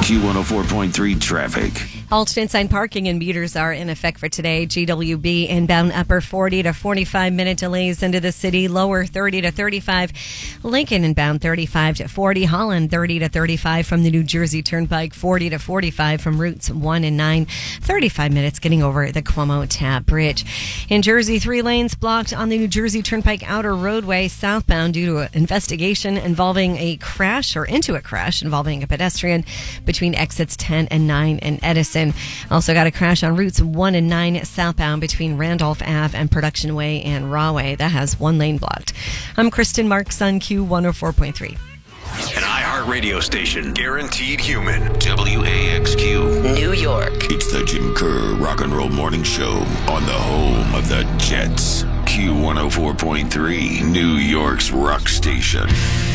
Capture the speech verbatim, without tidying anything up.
Q one oh four point three traffic. Alternate sign parking and meters are in effect for today. G W B inbound upper forty to forty-five minute delays into the city, lower thirty to thirty-five. Lincoln inbound thirty-five to forty. Holland thirty to thirty-five from the New Jersey Turnpike, forty to forty-five from routes one and nine. thirty-five minutes getting over the Cuomo Tap Bridge. In Jersey, three lanes blocked on the New Jersey Turnpike outer roadway southbound due to an investigation involving a crash or into a crash involving a pedestrian between exits ten and nine and Edison. Also got a crash on routes one and nine southbound between Randolph Avenue and Production Way and Rahway. That has one lane blocked. I'm Kristen Marks on Q one oh four point three. An iHeartRadio station, guaranteed human. W A X Q, New York. It's the Jim Kerr Rock and Roll Morning Show on the home of the Jets. Q one oh four point three, New York's rock station.